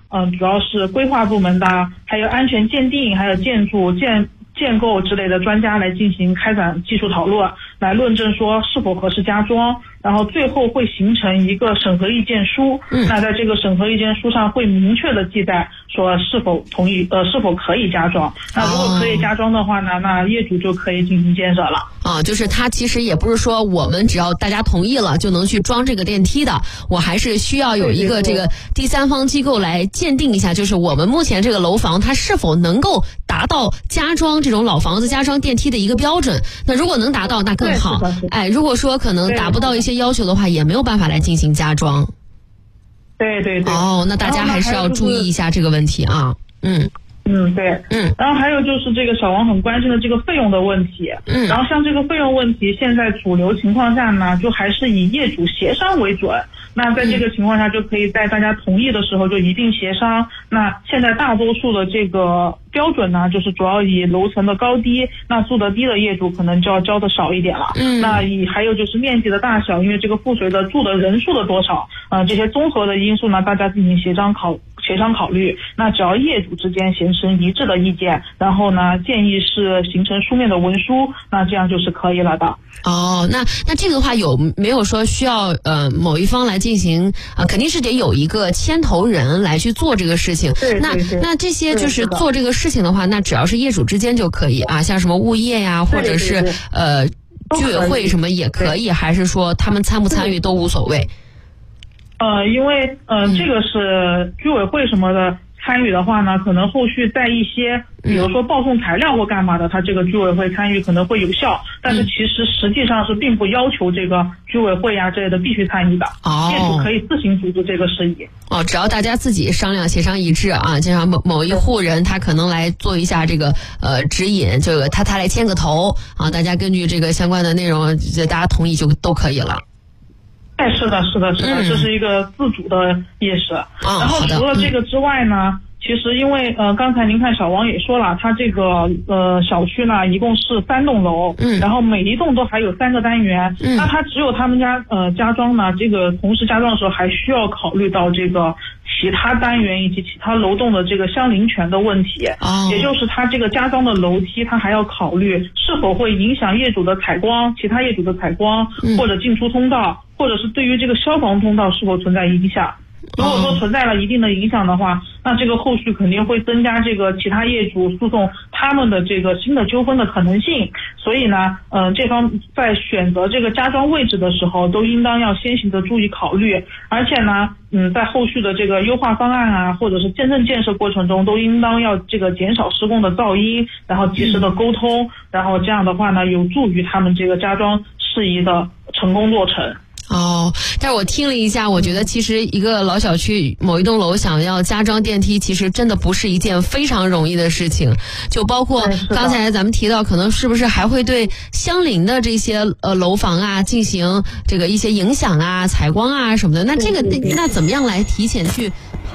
主要是规划部门的，还有安全鉴定，还有建筑建构之类的专家来进行开展技术讨论，来论证说是否合适加装，然后最后会形成一个审核意见书。那在这个审核意见书上会明确的记载说是否同意是否可以加装。那如果可以加装的话呢，那业主就可以进行建设了。 就是它其实也不是说我们只要大家同意了就能去装这个电梯的，我还是需要有一个这个第三方机构来鉴定一下，就是我们目前这个楼房它是否能够达到加装这种老房子加装电梯的一个标准。那如果能达到那更好，如果说可能达不到一些要求的话，也没有办法来进行加装。 对。 那大家还是要注意一下这个问题啊。 对。然后还有就是这个小王很关心的这个费用的问题。然后像这个费用问题，现在主流情况下呢，就还是以业主协商为准。那在这个情况下，就可以在大家同意的时候就一并协商。那现在大多数的这个标准呢，就是主要以楼层的高低，那住得低的业主可能就要交的少一点了。那还有就是面积的大小，因为这个附随的住的人数的多少，这些综合的因素呢，大家进行协商考虑。那只要业主之间形成一致的意见，然后呢建议是形成书面的文书，那这样就是可以了的。 那这个的话有没有说需要某一方来进行肯定是得有一个牵头人来去做这个事情。 对。 那这些就是做这个事情的话，那只要是业主之间就可以像什么物业呀，或者是居委会什么也可以，还是说他们参不参与都无所谓？ 因为这个是居委会什么的参与的话呢，可能后续在一些比如说报送材料或干嘛的，他这个居委会参与可能会有效，但是其实实际上是并不要求这个居委会呀之类的必须参与的。业主可以自行组织这个事宜。 只要大家自己商量协商一致就像某一户人他可能来做一下这个指引，这个他来牵个头大家根据这个相关的内容大家同意就都可以了。 是的，这是一个自主的意识。然后除了这个之外呢，其实因为刚才您看小王也说了，他这个小区呢一共是3栋楼，然后每一栋都还有3个单元。那他只有他们家加装呢，这个同时加装的时候还需要考虑到这个其他单元以及其他楼栋的这个相邻权的问题。也就是他这个加装的楼梯，他还要考虑是否会影响业主的采光，其他业主的采光，或者进出通道，或者是对于这个消防通道是否存在影响。如果说存在了一定的影响的话，那这个后续肯定会增加这个其他业主诉讼他们的这个新的纠纷的可能性。所以呢，这方在选择这个加装位置的时候，都应当要先行的注意考虑。而且呢，在后续的这个优化方案或者是真正建设过程中，都应当要这个减少施工的噪音，然后及时的沟通，然后这样的话呢，有助于他们这个加装事宜的成功落成。 但是我听了一下，我觉得其实一个老小区某一栋楼想要加装电梯，其实真的不是一件非常容易的事情。就包括刚才咱们提到，可能是不是还会对相邻的这些楼房进行这个一些影响采光什么的。那这个那怎么样来提前去？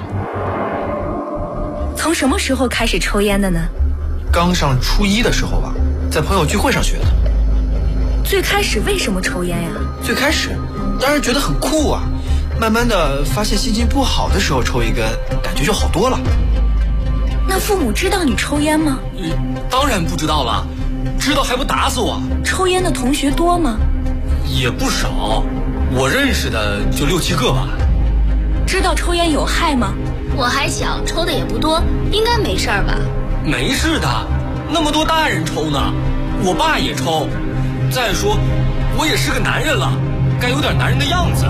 从什么时候开始抽烟的呢？ 刚上初1的时候吧，在朋友聚会上学的。 最开始为什么抽烟呀？ 最开始当然觉得很酷慢慢的发现心情不好的时候抽一根，感觉就好多了。 那父母知道你抽烟吗？ 当然不知道了，知道还不打死我。 抽烟的同学多吗？ 也不少，我认识的就6、7个吧。 知道抽烟有害吗？ 我还小，抽的也不多，应该没事吧？ 没事的，那么多大人抽呢，我爸也抽。再说我也是个男人了，该有点男人的样子。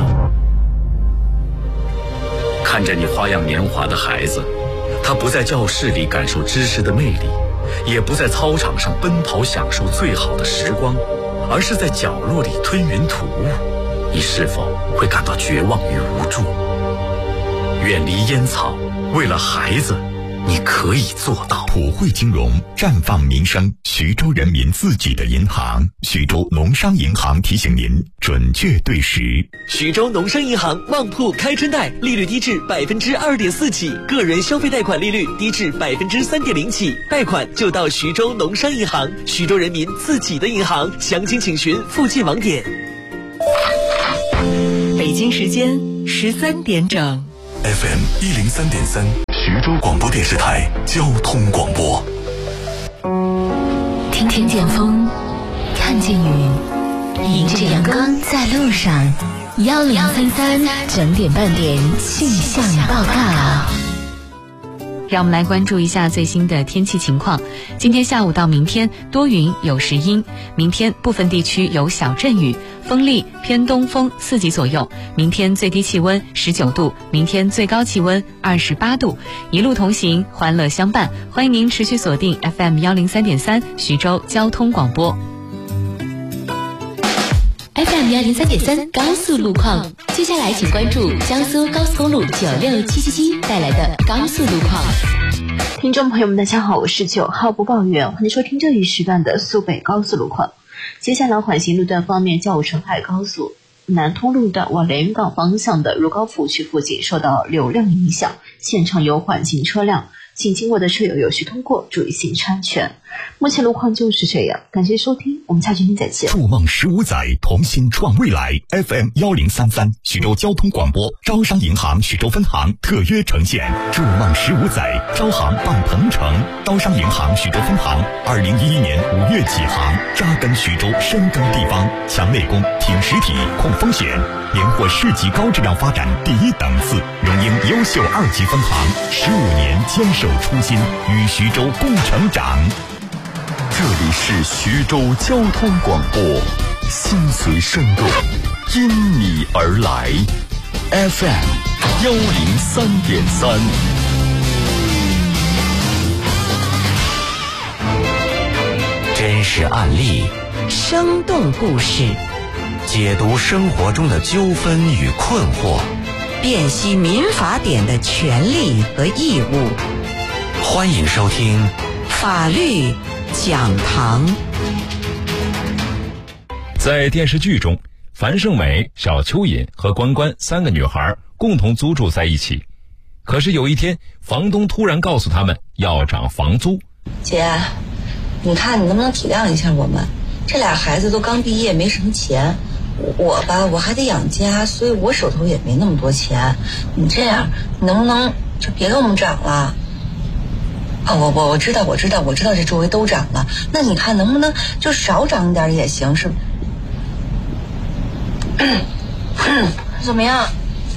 看着你花样年华的孩子，他不在教室里感受知识的魅力，也不在操场上奔跑享受最好的时光，而是在角落里吞云吐雾，你是否会感到绝望与无助？远离烟草，为了孩子，你可以做到。 普惠金融，绽放民生，徐州人民自己的银行。徐州农商银行提醒您，准确对时。 徐州农商银行旺铺开春贷，利率低至2.4%起，个人消费贷款利率低至3.0%起，贷款就到徐州农商银行，徐州人民自己的银行。详情请询附近网点。 北京时间13点整。 FM 103.3。 徐州广播电视台交通广播。 听见风，看见雨，迎着阳光在路上。1033整点半点气象报告。 让我们来关注一下最新的天气情况。今天下午到明天多云有时阴，明天部分地区有小阵雨，风力偏东风4级左右。明天最低气温19度，明天最高气温28度。一路同行，欢乐相伴。欢迎您持续锁定 FM 103.3徐州交通广播。 FM 103.3高速路况，接下来请关注江苏高速公路96777带来的高速路况。 听众朋友们，大家好，我是9号播报员，欢迎收听这一时段的苏北高速路况。接下来缓行路段方面，较午澄海高速南通路段往连云港方向的如皋府区附近受到流量影响，现场有缓行车辆，请经过的车友有序通过，注意行车安全。目前路况就是这样，感谢收听，我们下期再见。 筑梦15载，同心创未来。 FM 1033徐州交通广播，招商银行徐州分行特约呈现。筑梦15载，招行傍鹏城。招商银行徐州分行2011年5月起航，扎根徐州，深耕地方，强内功，挺实体，控风险，连获市级高质量发展第1等次，荣膺优秀2级分行，15年坚守初心，与徐州共成长。这里是徐州交通广播，心随声动，因你而来。FM 103.3。 真实案例， 生动故事， 解读生活中的纠纷与困惑， 辨析民法典的权利和义务。 欢迎收听法律讲堂。 在电视剧中，樊胜美、小蚯蚓和关关3个女孩共同租住在一起。可是有一天，房东突然告诉他们要涨房租。 姐，你看你能不能体谅一下我们？这俩孩子都刚毕业，没什么钱。我吧，我还得养家，所以我手头也没那么多钱。你这样，你能不能就别给我们涨了？啊，我知道，这周围都涨了。那你看能不能就少涨一点也行，是？怎么样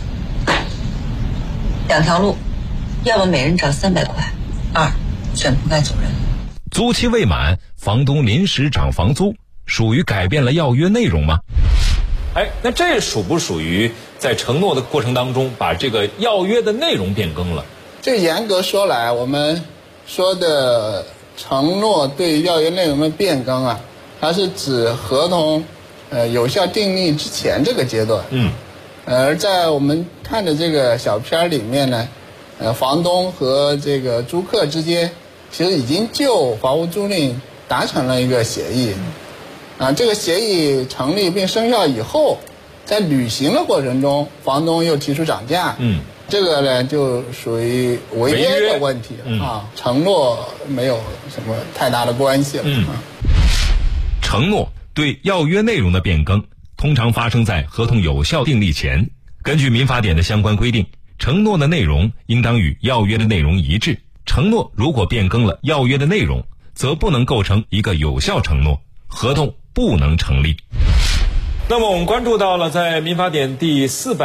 ？2条路，要么每人涨300块，2选铺盖走人。 租期未满，房东临时涨房租，属于改变了要约内容吗？ 那这属不属于在承诺的过程当中把这个要约的内容变更了？ 这严格说来，我们说的承诺对要约内容的变更啊，它是指合同有效订立之前这个阶段。而在我们看的这个小片里面呢，房东和这个租客之间其实已经就房屋租赁达成了一个协议。这个协议成立并生效以后，在履行的过程中，房东又提出涨价。这个呢就属于违约的问题承诺没有什么太大的关系了。 承诺对要约内容的变更，通常发生在合同有效订立前。根据民法典的相关规定，承诺的内容应当与要约的内容一致。承诺如果变更了要约的内容，则不能构成一个有效承诺，合同不能成立。 那么我们关注到了在民法典第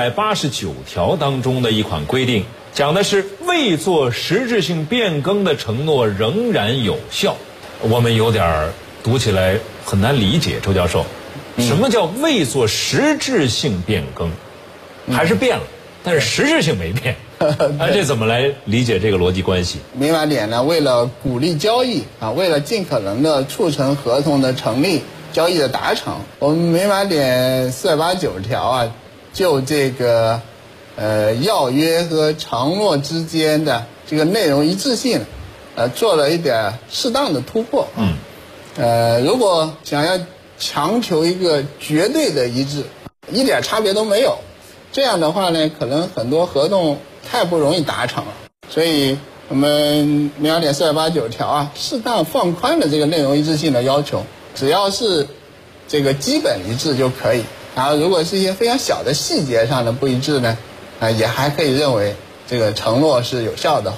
489条当中的一款规定，讲的是未做实质性变更的承诺仍然有效。我们有点读起来很难理解，周教授，什么叫未做实质性变更？还是变了，但是实质性没变。这怎么来理解这个逻辑关系？ 民法典呢，为了鼓励交易为了尽可能的促成合同的成立、交易的达成，我们民法典489条就这个要约和承诺之间的这个内容一致性做了一点适当的突破。如果想要强求一个绝对的一致，一点差别都没有，这样的话呢，可能很多合同太不容易达成了。所以我们民法典489条适当放宽了这个内容一致性的要求，只要是这个基本一致就可以。然后如果是一些非常小的细节上的不一致呢，也还可以认为这个承诺是有效的。